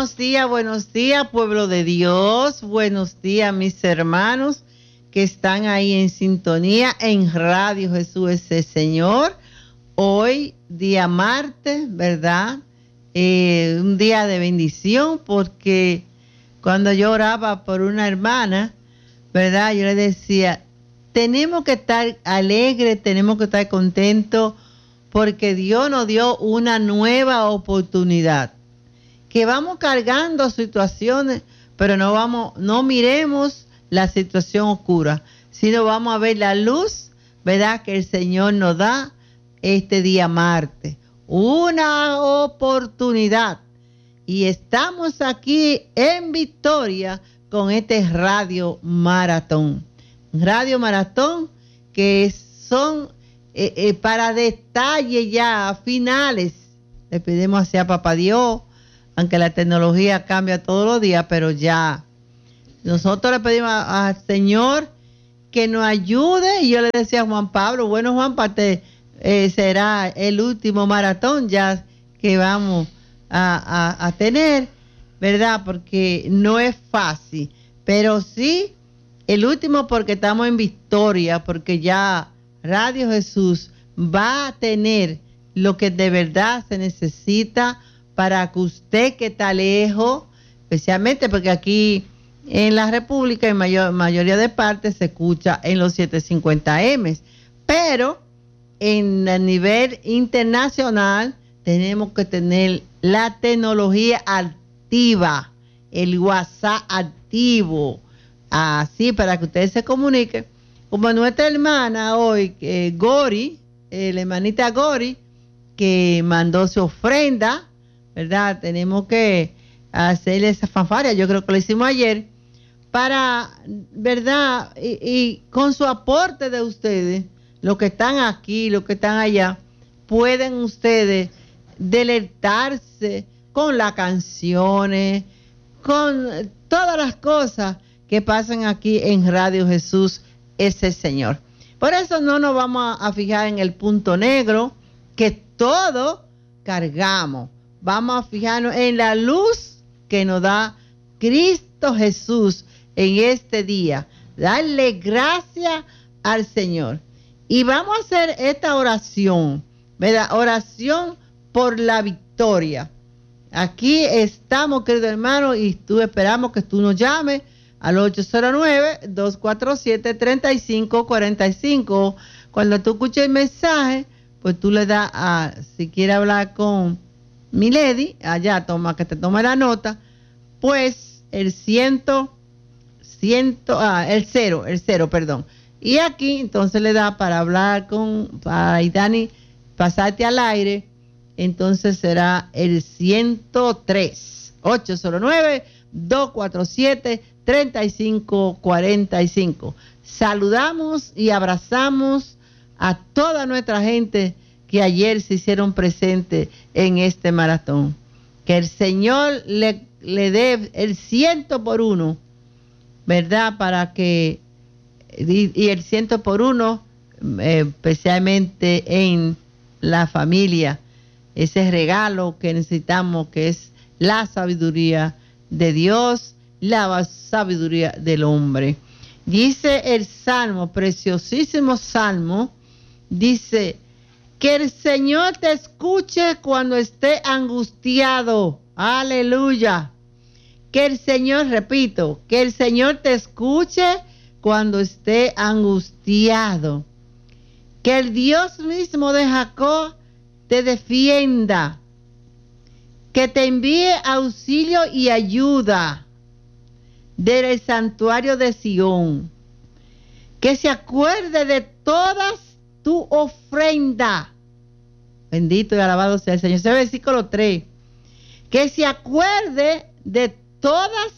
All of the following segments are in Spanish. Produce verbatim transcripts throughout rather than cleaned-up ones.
Buenos días, buenos días, pueblo de Dios. Buenos días, mis hermanos que están ahí en sintonía en Radio Jesús es el Señor. Hoy, día martes, ¿verdad? Eh, un día de bendición, porque cuando yo oraba por una hermana, ¿verdad? Yo le decía, tenemos que estar alegres, tenemos que estar contentos, porque Dios nos dio una nueva oportunidad. Que vamos cargando situaciones, pero no vamos, no miremos la situación oscura, sino vamos a ver la luz, ¿verdad? Que el Señor nos da este día martes. Una oportunidad. Y estamos aquí en Victoria con este Radio Maratón. Radio Maratón que son eh, eh, para detalles ya finales. Le pedimos hacia Papá Dios, aunque la tecnología cambia todos los días, pero ya nosotros le pedimos al Señor que nos ayude. Y yo le decía a Juan Pablo, bueno, Juan, parte eh, será el último maratón ya que vamos a, a, a tener, ¿verdad? Porque no es fácil, pero sí el último, porque estamos en victoria, porque ya Radio Jesús va a tener lo que de verdad se necesita para que usted que está lejos, especialmente porque aquí en la República en mayor, mayoría de partes se escucha en los setecientos cincuenta eme, pero en el nivel internacional tenemos que tener la tecnología activa, el WhatsApp activo, así para que ustedes se comuniquen, como nuestra hermana hoy, eh, Gori, eh, la hermanita Gori, que mandó su ofrenda, ¿verdad? Tenemos que hacerle esa fanfarria, yo creo que lo hicimos ayer, para, ¿verdad? Y, y con su aporte de ustedes, los que están aquí, los que están allá, pueden ustedes deleitarse con las canciones, con todas las cosas que pasan aquí en Radio Jesús es el Señor. Por eso no nos vamos a fijar en el punto negro, que todo cargamos. Vamos a fijarnos en la luz que nos da Cristo Jesús en este día. Darle gracias al Señor. Y vamos a hacer esta oración, ¿verdad? Oración por la victoria. Aquí estamos, querido hermano, y tú esperamos que tú nos llames al ocho cero nueve, dos cuatro siete, tres cinco cuatro cinco. Cuando tú escuches el mensaje, pues tú le das a, si quieres hablar con Milady, allá toma, que te tome la nota, pues el ciento, ciento, ah, el cero, el cero, perdón. Y aquí entonces le da para hablar con, para Dani, pasarte al aire, entonces será el ciento tres, ocho cero nueve, dos cuatro siete, tres cinco cuatro cinco. Saludamos y abrazamos a toda nuestra gente que ayer se hicieron presentes en este maratón. Que el Señor le, le dé el ciento por uno, ¿verdad? Para que, y, y el ciento por uno, eh, especialmente en la familia, ese regalo que necesitamos, que es la sabiduría de Dios, la sabiduría del hombre. Dice el Salmo, preciosísimo Salmo, dice, que el Señor te escuche cuando esté angustiado. Aleluya. Que el Señor, repito, que el Señor te escuche cuando esté angustiado. Que el Dios mismo de Jacob te defienda. Que te envíe auxilio y ayuda del santuario de Sión. Que se acuerde de todas tu ofrenda. Bendito y alabado sea el Señor. Ese versículo tres. Que se acuerde de todas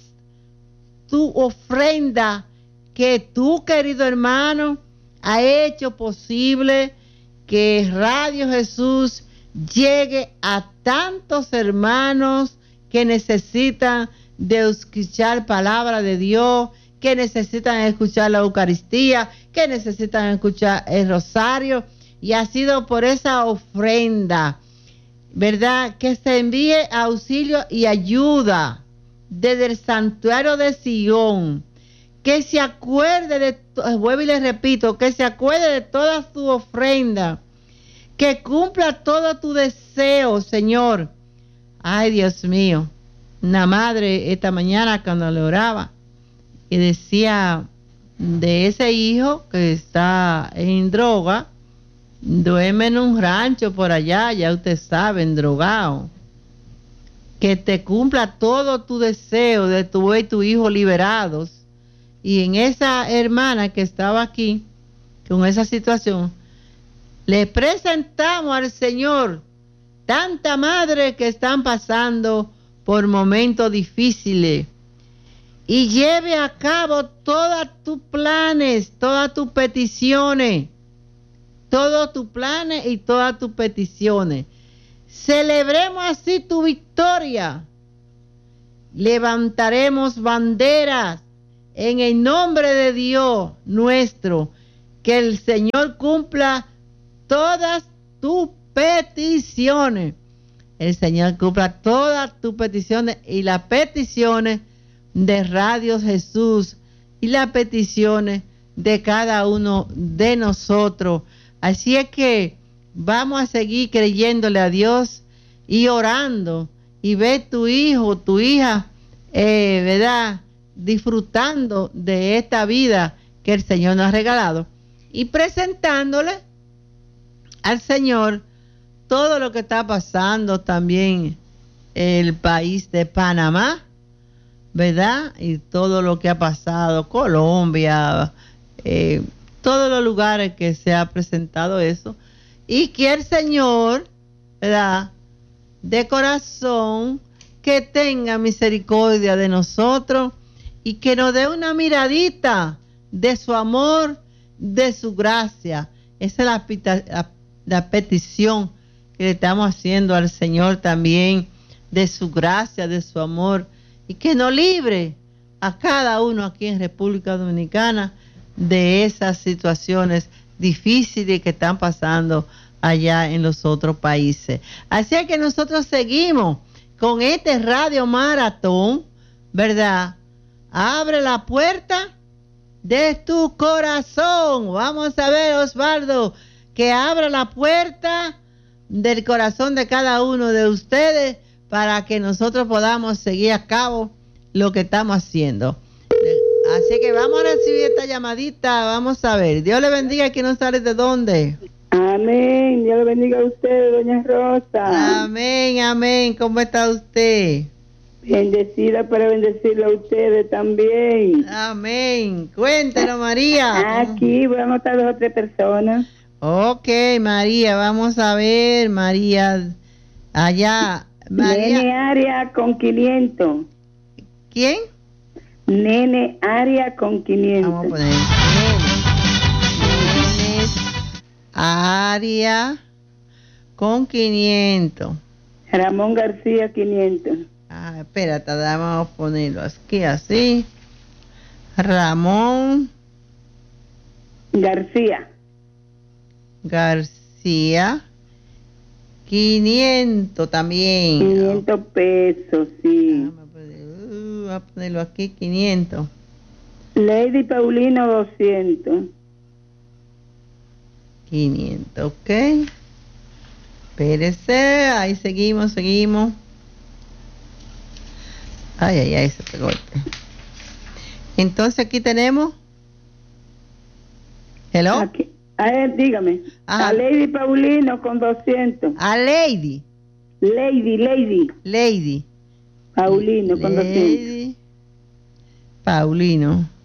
tu ofrenda que tú, querido hermano, ha hecho posible que Radio Jesús llegue a tantos hermanos que necesitan de escuchar palabra de Dios, que necesitan escuchar la Eucaristía, que necesitan escuchar el rosario, y ha sido por esa ofrenda ¿verdad? Que se envíe auxilio y ayuda desde el santuario de Sion. Que se acuerde de, vuelvo y les repito, que se acuerde de toda su ofrenda. Que cumpla todo tu deseo, Señor. Ay, Dios mío. Una madre esta mañana cuando le oraba y decía de ese hijo que está en droga, duerme en un rancho por allá, ya usted sabe, drogado. Que te cumpla todo tu deseo de tu y tu hijo liberados. Y en esa hermana que estaba aquí, con esa situación, le presentamos al Señor tanta madre que están pasando por momentos difíciles. Y lleve a cabo todos tus planes, todas tus peticiones, todos tus planes y todas tus peticiones. Celebremos así tu victoria. Levantaremos banderas en el nombre de Dios nuestro. Que el Señor cumpla todas tus peticiones. El Señor cumpla todas tus peticiones y las peticiones de Radio Jesús y las peticiones de cada uno de nosotros. Así es que vamos a seguir creyéndole a Dios y orando y ver tu hijo, tu hija, eh, ¿verdad? Disfrutando de esta vida que el Señor nos ha regalado y presentándole al Señor todo lo que está pasando también en el país de Panamá, ¿verdad? Y todo lo que ha pasado, Colombia, eh, todos los lugares que se ha presentado eso, y que el Señor, ¿verdad?, de corazón, que tenga misericordia de nosotros y que nos dé una miradita de su amor, de su gracia. Esa es la, pita, la, la petición que le estamos haciendo al Señor también, de su gracia, de su amor, y que nos libre a cada uno aquí en República Dominicana de esas situaciones difíciles que están pasando allá en los otros países. Así es que nosotros seguimos con este radio maratón, ¿verdad? Abre la puerta de tu corazón. Vamos a ver, Osvaldo, que abra la puerta del corazón de cada uno de ustedes para que nosotros podamos seguir a cabo lo que estamos haciendo. Así que vamos a recibir esta llamadita. Vamos a ver. Dios le bendiga. ¿Quién nos sale de dónde? Amén. Dios le bendiga a usted, doña Rosa. Amén, amén. ¿Cómo está usted? Bendecida para bendecirlo a ustedes también. Amén. Cuéntenos, María. Aquí voy a anotar dos o tres personas. Ok, María. Vamos a ver, María. Allá. María. Nene Aria con quinientos. ¿Quién? Nene Aria con quinientos. Vamos a poner Nene, Nene Aria con quinientos. Ramón García quinientos. Ah, espérate, vamos a ponerlo aquí así. Ramón García. García quinientos también. quinientos pesos, sí. Vamos a, poner, uh, a ponerlo aquí, quinientos. Lady Paulino doscientos. quinientos, ok. Espérese, ahí seguimos, seguimos. Ay, ay, ay, se pegó. Entonces aquí tenemos. Hello. Aquí. A ver, dígame. Ajá. A Lady Paulino con doscientos. A Lady. Lady, Lady. Lady. Paulino con doscientos. Lady. Paulino.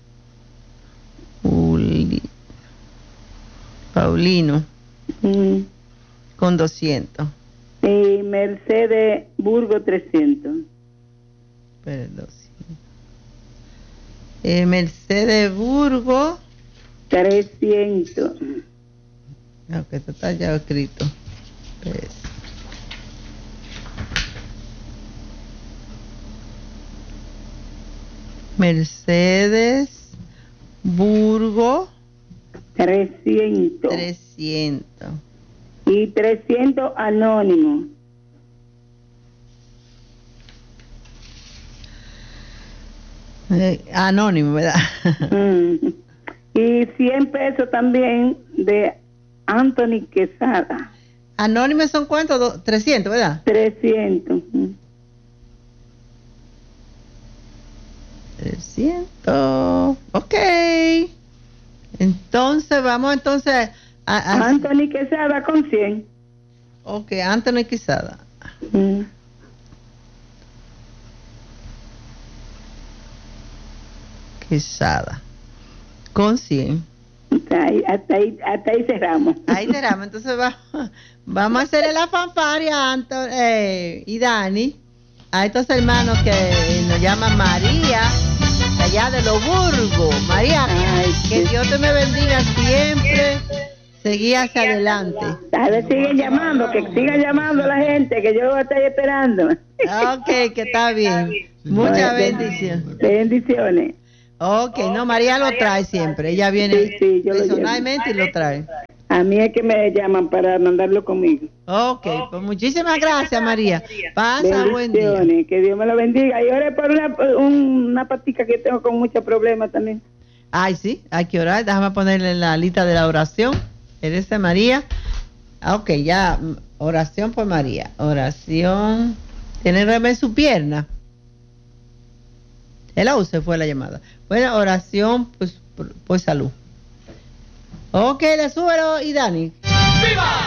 Uli. Paulino. Mm. Con doscientos. Y Mercedes Burgo trescientos. Perdón. Eh, Mercedes Burgo. trescientos. No, que esto está ya escrito. Pues. Mercedes Burgo. trescientos. trescientos. Y trescientos anónimos. Eh, anónimo, ¿verdad? Mm. Y cien pesos también de Anthony Quesada. Anónimo son cuántos? Do- trescientos, ¿verdad? trescientos. trescientos. Ok. Entonces, vamos entonces a... a Anthony Quesada con cien. Ok, Anthony Quesada. Mm. Quesada. Con cien. Hasta ahí, hasta ahí, hasta ahí cerramos. Ahí cerramos. Entonces vamos, vamos a hacerle la fanfarria a Anton eh, y Dani, a estos hermanos que nos llaman María, allá de los Burgos. María, Ay, que sí. Dios te me bendiga siempre. Seguí hacia adelante. A ver, siguen llamando, que sigan llamando a la gente, que yo lo voy a estar esperando. Ok, que está bien. Muchas bendiciones. Bendiciones. Ok, no, María lo trae siempre. Ella viene Sí, sí, yo lo personalmente y lo trae. A mí es que me llaman para mandarlo conmigo. Ok, pues muchísimas gracias, María. Pasa buen día. Bendiciones, que Dios me lo bendiga. Y ore por una, un- una patica que tengo con muchos problemas también. Ay, sí, hay que orar. Déjame ponerle en la lista de la oración. Eres de María. Ah, ok, ya. mm, Oración por María. Oración. Tiene revés en su pierna. Hello, se fue la llamada. Bueno, oración, pues, por, por salud. Ok, le súbelo y Dani. ¡Viva!